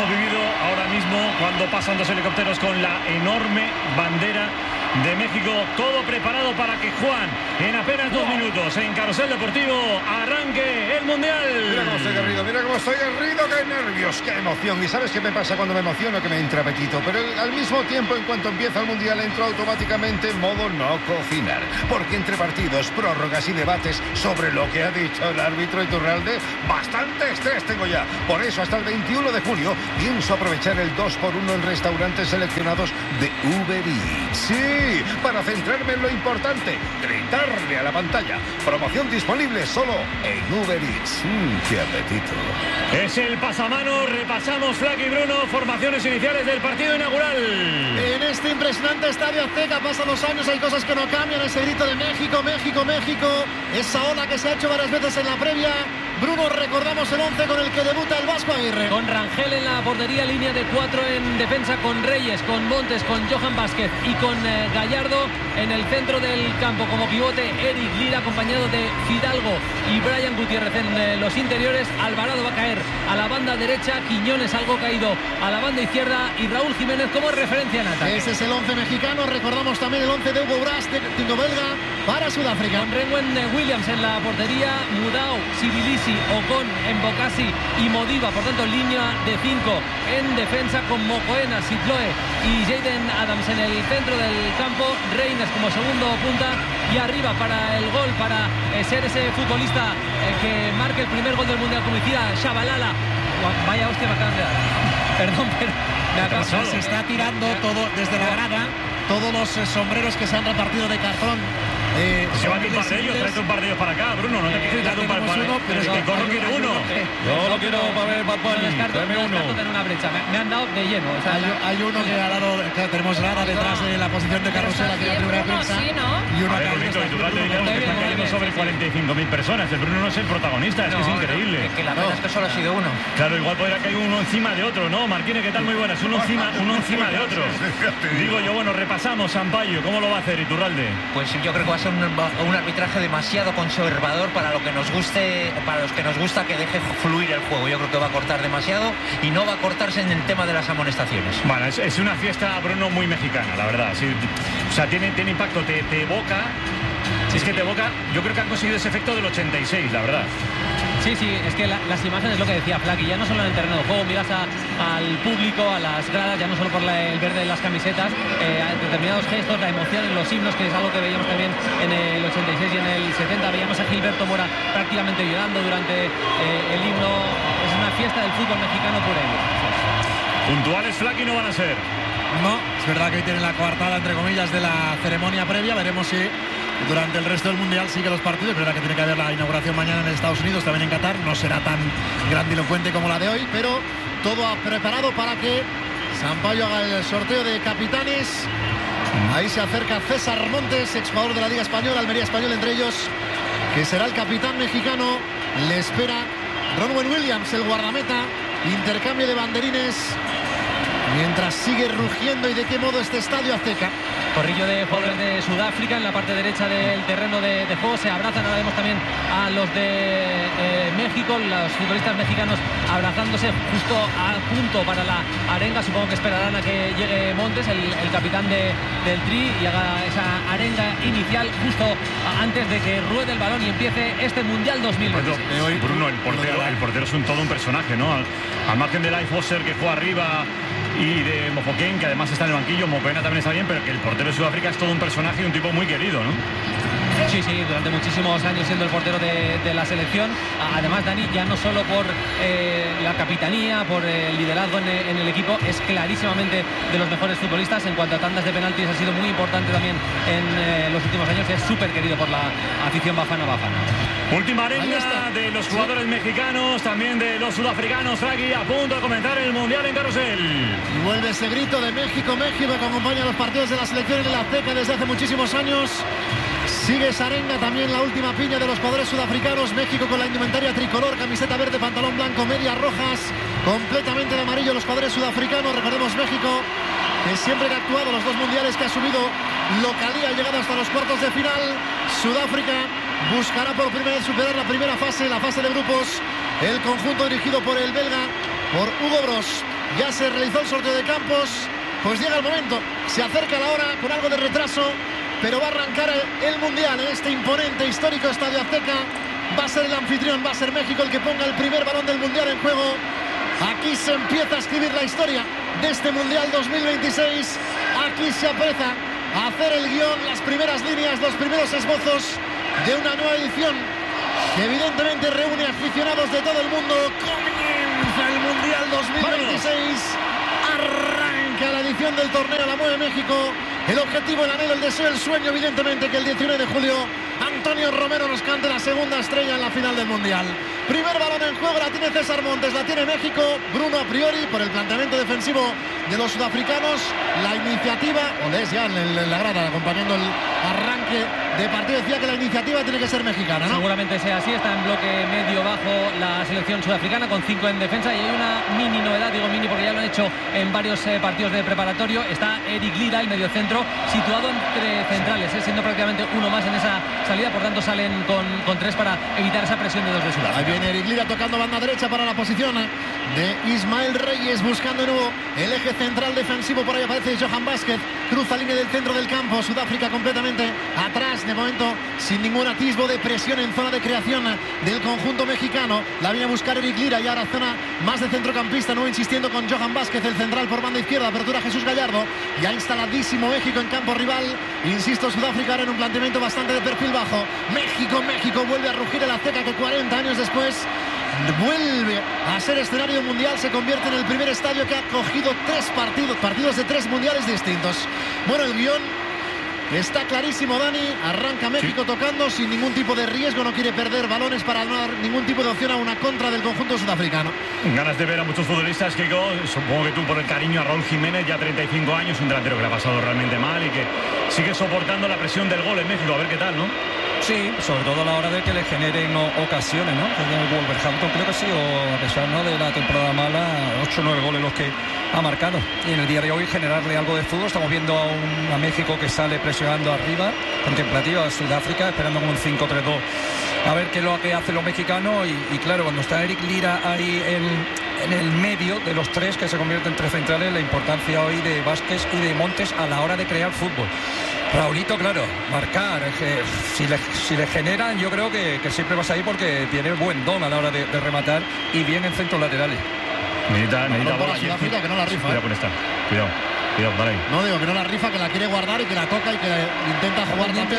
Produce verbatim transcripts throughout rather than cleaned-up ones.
hemos vivido ahora mismo cuando pasan dos helicópteros con la enorme bandera de México, todo preparado para que Juan, en apenas dos minutos, en Carrusel Deportivo, arranque el Mundial. Mira cómo estoy garrido, mira cómo estoy garrido, qué nervios, qué emoción. Y ¿sabes qué me pasa cuando me emociono? Que me entra apetito. Pero al mismo tiempo, en cuanto empieza el Mundial, entro automáticamente en modo no cocinar. Porque entre partidos, prórrogas y debates sobre lo que ha dicho el árbitro Iturralde, bastante estrés tengo ya. Por eso, hasta el veintiuno de julio, pienso aprovechar el dos por uno en restaurantes seleccionados de Uber Eats. Sí, para centrarme en lo importante, gritarle a la pantalla. Promoción disponible solo en Uber Eats. Mm, ¡Qué apetito! Es el pasamano, repasamos, Flaky y Bruno, formaciones iniciales del partido inaugural. En este impresionante estadio Azteca, pasan los años, hay cosas que no cambian, ese grito de México, México, México, esa ola que se ha hecho varias veces en la previa. Bruno, recordamos el once con el que debuta el Vasco Aguirre. Con Rangel en la portería, línea de cuatro en defensa, con Reyes, con Montes, con Johan Vázquez y con eh, Gallardo en el centro del campo. Como pivote, Eric Lira, acompañado de Fidalgo y Brian Gutiérrez en eh, los interiores. Alvarado va a caer a la banda derecha, Quiñones algo caído a la banda izquierda y Raúl Jiménez como referencia en ataque. Ese es el once mexicano, recordamos también el once de Hugo Bras, técnico belga, para Sudáfrica. Con Renwen Williams en la portería, Mudao, Sibilisi, Ocon, Mbokasi y Modiba, por tanto línea de cinco en defensa con Mokoena, Sitloe y Jaden Adams en el centro del campo, Reines como segundo punta y arriba para el gol, para eh, ser ese futbolista eh, que marque el primer gol del Mundial, como decía Shabalala. Vaya hostia me acaban de dar. Perdón, pero me acaba, se está tirando todo desde la grada, todos los eh, sombreros que se han repartido de cartón. Eh, Llévate un par de ellos, tráete un par de ellos para acá, Bruno. No te quieres traer un par para uno, pero es que Corro quiere uno. Yo lo quiero para ver Bad Bunny. Tráeme uno. En una brecha. Me, me han dado de lleno. O sea, hay, la... hay uno que ha dado, claro, tenemos grada detrás de la posición de Carrusel aquí en la primera prensa. Sí, ¿no? Y uno que están cayendo sobre cuarenta y cinco mil personas. El Bruno no es el protagonista, es no, que es increíble. No, es que la pena no. es que solo ha sido uno. Claro, igual podría caer uno encima de otro, ¿no? Martínez, ¿qué tal? Muy buenas. Uno encima, uno encima de otro. Digo yo, bueno, repasamos Sampaio. ¿Cómo lo va a hacer Iturralde? Pues yo creo que va a ser un, un arbitraje demasiado conservador para lo que nos guste, para los que nos gusta que deje fluir el juego. Yo creo que va a cortar demasiado y no va a cortarse en el tema de las amonestaciones. Bueno, es, es una fiesta, Bruno, muy mexicana, la verdad. Sí, o sea, tiene, tiene impacto, te, te evoca. Si es que te evoca, yo creo que han conseguido ese efecto del ochenta y seis, la verdad. Sí, sí, es que la, las imágenes, lo que decía Flaky, ya no solo en el terreno de juego, miras a, al público, a las gradas, ya no solo por la, el verde de las camisetas, eh, a determinados gestos, la emoción en los himnos, que es algo que veíamos también en el ochenta y seis y en el setenta. Veíamos a Gilberto Mora prácticamente llorando durante eh, el himno. Es una fiesta del fútbol mexicano por ello. Puntuales, Flaky, no van a ser. No, es verdad que hoy tienen la coartada, entre comillas, de la ceremonia previa. Veremos si durante el resto del Mundial sigue los partidos. Es verdad que tiene que haber la inauguración mañana en Estados Unidos, también en Qatar. No será tan grandilocuente como la de hoy, pero todo preparado para que Sampaio haga el sorteo de capitanes. Ahí se acerca César Montes, exjugador de la Liga Española, Almería Español entre ellos, que será el capitán mexicano. Le espera Ronwen Williams, el guardameta. Intercambio de banderines mientras sigue rugiendo. ¿Y de qué modo este estadio Azteca? Corrillo de jugadores de Sudáfrica en la parte derecha del terreno de, de juego. Se abrazan, ahora vemos también a los de eh, México, los futbolistas mexicanos abrazándose justo a punto para la arenga. Supongo que esperarán a que llegue Montes, el, el capitán de, del Tri, y haga esa arenga inicial justo antes de que ruede el balón y empiece este Mundial dos mil veinte. Bueno, Bruno, el portero, el portero es un todo un personaje, ¿no? Al, al margen de Leif Foster, que juega arriba, y de Mofoken, que además está en el banquillo. Mokoena también está bien, pero que el portero de Sudáfrica es todo un personaje y un tipo muy querido, ¿no? Sí, sí, durante muchísimos años siendo el portero de, de la selección. Además, Dani, ya no solo por eh, la capitanía, por el liderazgo en, en el equipo, es clarísimamente de los mejores futbolistas. En cuanto a tandas de penaltis, ha sido muy importante también en eh, los últimos años. Es súper querido por la afición bafana bafana. Última arenga de los jugadores sí. mexicanos, también de los sudafricanos. Flaky, a punto de comenzar el Mundial en Carrusel. Y vuelve ese grito de México, México, que acompaña los partidos de la selección en el Azteca desde hace muchísimos años. Sigue esa arenga, también la última piña de los jugadores sudafricanos. México con la indumentaria tricolor, camiseta verde, pantalón blanco, medias rojas, completamente de amarillo los jugadores sudafricanos. Recordemos México, que siempre que ha actuado los dos mundiales que ha subido localía, ha llegado hasta los cuartos de final. Sudáfrica buscará por primera vez superar la primera fase, la fase de grupos. El conjunto dirigido por el belga, por Hugo Bros. ya se realizó el sorteo de campos, pues llega el momento, se acerca la hora con algo de retraso, pero va a arrancar el Mundial en este imponente, histórico Estadio Azteca. Va a ser el anfitrión, va a ser México el que ponga el primer balón del Mundial en juego. Aquí se empieza a escribir la historia de este Mundial dos mil veintiséis. Aquí se empieza a hacer el guión, las primeras líneas, los primeros esbozos de una nueva edición que evidentemente reúne aficionados de todo el mundo. Comienza el Mundial dos mil veintiséis. Arranca la edición del torneo, la mueve México. El objetivo, el anhelo, el deseo, el sueño, evidentemente, que el diecinueve de julio Antonio Romero nos cante la segunda estrella en la final del Mundial. Primer balón en juego, la tiene César Montes, la tiene México. Bruno a priori, por el planteamiento defensivo de los sudafricanos. La iniciativa, o lees ya en, el, en la grada, acompañando el arranque de partido, decía que la iniciativa tiene que ser mexicana, ¿no? Seguramente sea así, está en bloque medio-bajo la selección sudafricana, con cinco en defensa, y hay una mini novedad, digo mini porque ya lo han hecho en varios eh, partidos de preparatorio. Está Eric Lira, el mediocentro, situado entre centrales, eh, siendo prácticamente uno más en esa salida, por tanto salen con, con tres para evitar esa presión de dos de Sudáfrica. Ahí viene Eric Lira tocando banda derecha para la posición de Ismael Reyes, buscando de nuevo el eje central defensivo. Por ahí aparece Johan Vázquez, cruza línea del centro del campo. Sudáfrica completamente atrás, de momento sin ningún atisbo de presión en zona de creación del conjunto mexicano. La viene a buscar Eric Lira y ahora zona más de centrocampista, no insistiendo con Johan Vázquez, el central por banda izquierda. Apertura Jesús Gallardo, ya instaladísimo México en campo rival. Insisto, Sudáfrica ahora en un planteamiento bastante de perfil bajo. México, México vuelve a rugir el Azteca, que cuarenta años después vuelve a ser escenario mundial. Se convierte en el primer estadio que ha cogido tres partidos, partidos de tres mundiales distintos. Bueno, el guión está clarísimo, Dani. Arranca México sí. tocando sin ningún tipo de riesgo, no quiere perder balones para no dar ningún tipo de opción a una contra del conjunto sudafricano. Ganas de ver a muchos futbolistas, Kiko. Supongo que tú, por el cariño a Raúl Jiménez, ya treinta y cinco años, un delantero que le ha pasado realmente mal y que sigue soportando la presión del gol en México. A ver qué tal, ¿no? Sí, sobre todo a la hora de que le generen ocasiones, ¿no? En el Wolverhampton creo que sí, o a pesar, ¿no?, de la temporada mala, ocho o nueve goles los que ha marcado. Y en el día de hoy generarle algo de fútbol. Estamos viendo a, un, a México que sale presionando arriba, contemplativa a Sudáfrica, esperando con un cinco tres dos. A ver qué es lo que hacen los mexicanos. Y, y claro, cuando está Eric Lira ahí en, en el medio de los tres, que se convierten en tres centrales, la importancia hoy de Vázquez y de Montes a la hora de crear fútbol. Raulito, claro, marcar, es que si le, si le generan, yo creo que, que siempre vas ahí porque tiene buen don a la hora de, de rematar y bien en centros laterales. Necesita, necesita bola. Sudáfrica, que no la rifa. Cuidado con esta. Cuidado. Cuidado, dale ahí. No digo que no la rifa, que la quiere guardar y que la toca y que intenta jugar también.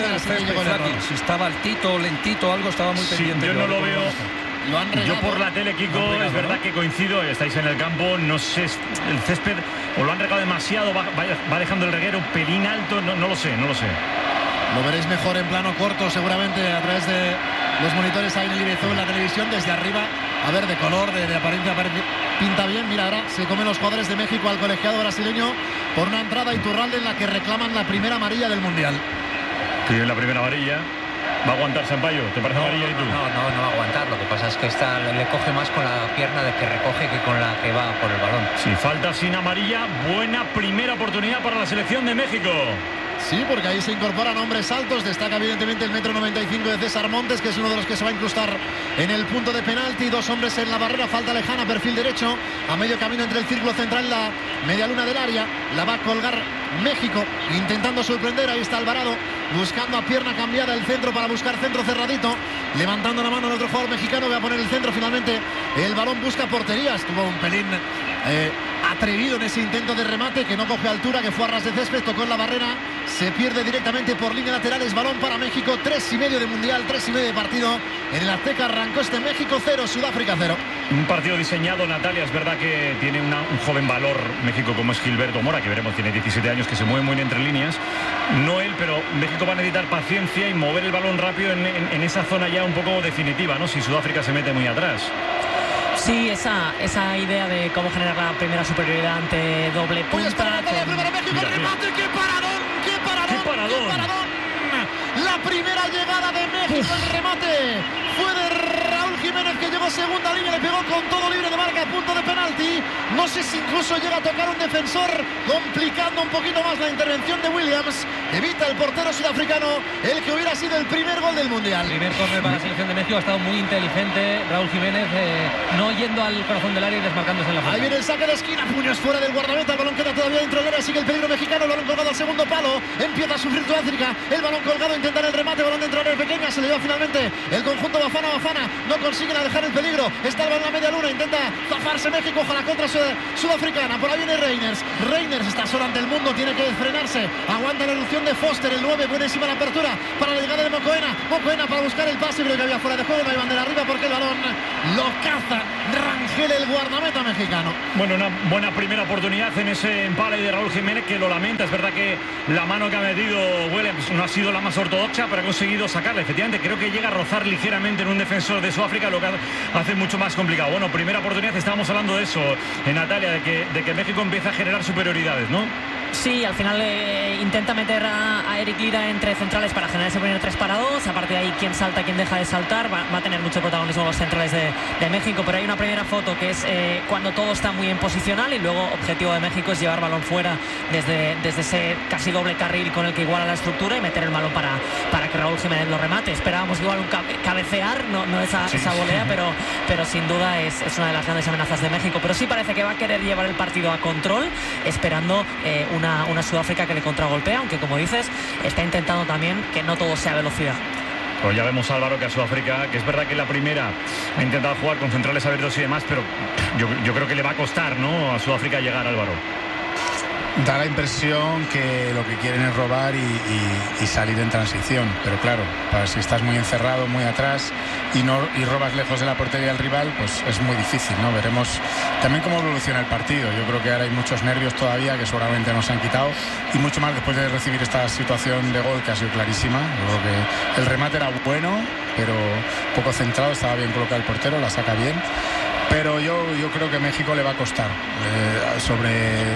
Si estaba altito, lentito, algo estaba muy sí, pendiente. Yo no lo veo. Lo han regado, yo por la tele, Kiko, regado, es verdad, ¿no?, que coincido, estáis en el campo, no sé, el césped o lo han regado demasiado, va, va, va dejando el reguero un pelín alto, no, no lo sé, no lo sé. Lo veréis mejor en plano corto, seguramente a través de los monitores ahí en el Ibezo, en la televisión, desde arriba. A ver, de color, de, de apariencia, pinta bien. Mira, ahora se comen los jugadores de México al colegiado brasileño por una entrada a Iturralde en la que reclaman la primera amarilla del Mundial. Tiene la primera amarilla. ¿Va a aguantar Sampaio? ¿Te parece no, amarilla y tú? No, no, no va a aguantar. Lo que pasa es que esta le coge más con la pierna de que recoge que con la que va por el balón. Si falta sin amarilla, buena primera oportunidad para la selección de México. Sí, porque ahí se incorporan hombres altos. Destaca evidentemente el metro noventa y cinco de César Montes, que es uno de los que se va a incrustar en el punto de penalti. Dos hombres en la barrera, falta lejana, perfil derecho, a medio camino entre el círculo central y la media luna del área. La va a colgar México, intentando sorprender. Ahí está Alvarado, buscando a pierna cambiada el centro para buscar centro cerradito. Levantando la mano el otro jugador mexicano, va a poner el centro. Finalmente el balón busca porterías. Tuvo un pelín eh, atrevido en ese intento de remate, que no coge altura, que fue a ras de césped, tocó en la barrera. Se pierde directamente por línea lateral. Es balón para México. Tres y medio de mundial, tres y medio de partido. En el Azteca arrancó este México cero, Sudáfrica cero. Un partido diseñado, Natalia. Es verdad que tiene una, un joven valor México como es Gilberto Mora, que veremos, tiene diecisiete años, que se mueve muy bien entre líneas. No él, pero México va a necesitar paciencia y mover el balón rápido en, en, en esa zona ya un poco definitiva, ¿no? Si Sudáfrica se mete muy atrás. Sí, esa, esa idea de cómo generar la primera superioridad ante doble punta. Uy, espera, con... primero México, mira, el remate, mira. ¡Qué paradón! ¡Qué paradón! ¡Qué paradón! ¡Qué paradón! La primera llegada de México, el remate fue de Raúl Jiménez, que llegó segundo. segunda línea, le pegó con todo libre de marca a punto de penalti. No sé si incluso llega a tocar un defensor, complicando un poquito más la intervención de Williams. Evita el portero sudafricano el que hubiera sido el primer gol del Mundial. Primer córner para la selección de México, ha estado muy inteligente Raúl Jiménez, eh, no yendo al corazón del área y desmarcándose en la falta. Ahí viene el saque de esquina, puños fuera del guardameta, el balón queda todavía dentro del área, sigue el peligro mexicano, el balón colgado al segundo palo, empieza a sufrir Sudáfrica, el balón colgado, intentar el remate, balón dentro del área pequeña, se le lleva finalmente el conjunto Bafana Bafana, no consiguen alejar el peligro, está el balón a media luna, intenta zafarse México, ojalá contra sud sudafricana, por ahí viene Reiners, Reiners está solo ante el mundo, tiene que frenarse, aguanta la erupción de Foster, el nueve, buenísima la apertura para la llegada de Mocoena, Mocoena para buscar el pase, creo que había fuera de juego, no hay bandera arriba porque el balón lo caza Rangel, el guardameta mexicano. Bueno, una buena primera oportunidad en ese empale de Raúl Jiménez, que lo lamenta. Es verdad que la mano que ha metido Williams no ha sido la más ortodoxa, pero ha conseguido sacarla. Efectivamente, creo que llega a rozar ligeramente en un defensor de Sudáfrica, lo que hace mucho más complicado. Bueno, primera oportunidad, estábamos hablando de eso, en Natalia, de que, de que México empieza a generar superioridades, ¿no? Sí, al final eh, intenta meter a, a Eric Lira entre centrales para generar ese primer tres para dos. Aparte de ahí, quién salta, quién deja de saltar. Va, va a tener mucho protagonismo los centrales de, de México. Pero hay una primera foto que es eh, cuando todo está muy en posicional. Y luego, objetivo de México es llevar balón fuera desde, desde ese casi doble carril con el que iguala la estructura y meter el balón para, para que Raúl Jiménez lo remate. Esperábamos igual un cabe, cabecear, no, no esa, sí, esa volea, sí. pero, pero sin duda es, es una de las grandes amenazas de México. Pero sí parece que va a querer llevar el partido a control, esperando eh, una Una, una Sudáfrica que le contragolpea, aunque como dices, está intentando también que no todo sea velocidad. Pues ya vemos, Álvaro, que a Sudáfrica, que es verdad que la primera ha intentado jugar con centrales abiertos y demás, pero yo, yo creo que le va a costar, ¿no?, a Sudáfrica llegar, Álvaro. Da la impresión que lo que quieren es robar y, y, y salir en transición, pero claro, para si estás muy encerrado, muy atrás y no y robas lejos de la portería del rival, pues es muy difícil, ¿no? Veremos también cómo evoluciona el partido. Yo creo que ahora hay muchos nervios todavía que seguramente nos han quitado, y mucho más después de recibir esta situación de gol que ha sido clarísima. Yo creo que el remate era bueno, pero poco centrado, estaba bien colocado el portero, la saca bien. Pero yo, yo creo que México le va a costar eh, sobre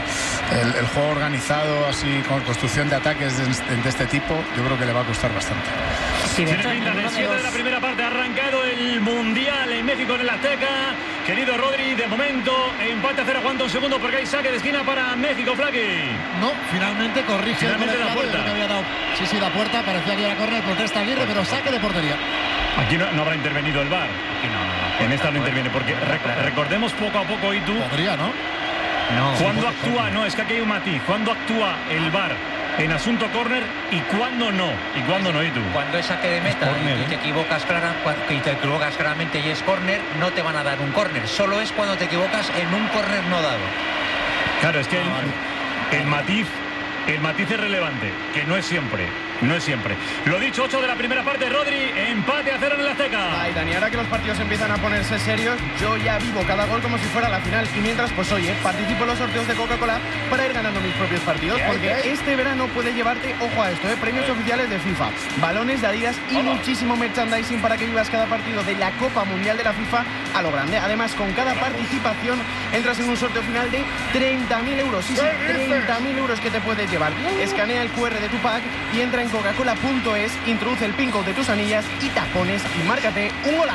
el, el juego organizado, así con construcción de ataques de, de este tipo. Yo creo que le va a costar bastante. Sí, de hecho, pinta de siete de la primera parte, ha arrancado el Mundial en México, en el Azteca. Querido Rodri, de momento empate a cero. Aguanta un segundo porque hay saque de esquina para México, Flaqui. No, finalmente corrige. Finalmente da puerta. Que había dado, sí, sí, da puerta. Parecía que iba a correr, protesta Aguirre, pero saque de portería. Aquí no, no habrá intervenido el V A R. Aquí no, no, no, en esta no interviene, porque rec recordemos poco a poco, y tú. Podría, ¿no? No. ¿Cuándo actúa? No, es que aquí hay un matiz. ¿Cuándo actúa el V A R en asunto córner y cuándo no? ¿Y cuándo no, y tú? Cuando es saque de meta corner, y, y te equivocas clara, y te equivocas claramente y es córner, no te van a dar un córner. Solo es cuando te equivocas en un córner no dado. Claro, es que el, el matiz. El matiz es relevante, que no es siempre, no es siempre. Lo dicho, ocho de la primera parte, Rodri, empate a cero en el Azteca. Ay, Dani, ahora que los partidos empiezan a ponerse serios, yo ya vivo cada gol como si fuera la final. Y mientras, pues oye, participo en los sorteos de Coca-Cola para ir ganando mis propios partidos. Porque este verano puedes llevarte, ojo a esto, eh, premios oficiales de FIFA, balones de Adidas y muchísimo merchandising para que vivas cada partido de la Copa Mundial de la FIFA a lo grande. Además, con cada participación entras en un sorteo final de treinta mil euros. Sí, sí, treinta mil euros que te puedes llevar. Escanea el cu erre de tu pack y entra en coca-cola punto es, introduce el pin code de tus anillas y tapones y márcate un golazo.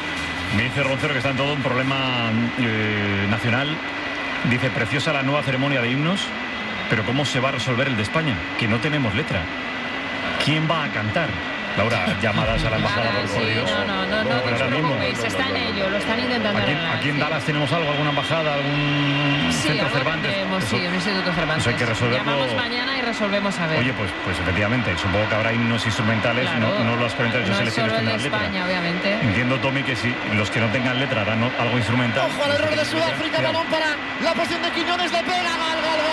Me dice Roncero que está en todo un problema eh, nacional. Dice, preciosa la nueva ceremonia de himnos, pero ¿cómo se va a resolver el de España? Que no tenemos letra. ¿Quién va a cantar? Laura, llamadas a la embajada, por sí, Dios. No, no, no, no, no te preocupéis, está en ello, lo están intentando aquí, arreglar. ¿Aquí en Dallas sí. tenemos algo? ¿Alguna embajada? ¿Algún sí, centro Cervantes? Tenemos, eso, sí, un instituto Cervantes. Eso hay que resolverlo. Llamamos mañana y resolvemos a ver. Oye, pues, pues efectivamente, supongo que habrá himnos instrumentales, claro, no, no los comentarios de no selecciones solo tendrán de letra. España, obviamente. Entiendo, Tommy, que si los que no tengan letra harán algo instrumental. Ojo al error de Sudáfrica, balón para la posición de Quiñones, le pega, gol, gol, gol.